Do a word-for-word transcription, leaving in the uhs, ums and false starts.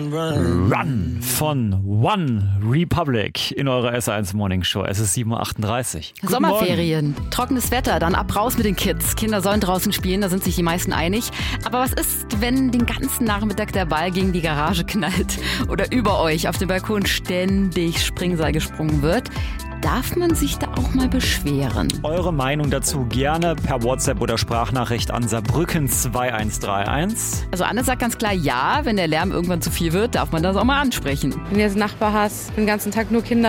Run von One Republic in eurer S eins Morning Show. Es ist sieben Uhr achtunddreißig. Guten Sommerferien, Morgen. Trockenes Wetter, dann ab raus mit den Kids. Kinder sollen draußen spielen, da sind sich die meisten einig. Aber was ist, wenn den ganzen Nachmittag der Ball gegen die Garage knallt oder über euch auf dem Balkon ständig Springseil gesprungen wird? Darf man sich da auch mal beschweren? Eure Meinung dazu gerne per WhatsApp oder Sprachnachricht an Saarbrücken zwei eins drei eins. Also Anne sagt ganz klar ja, wenn der Lärm irgendwann zu viel wird, darf man das auch mal ansprechen. Wenn du jetzt einen Nachbar hast, den ganzen Tag nur Kinder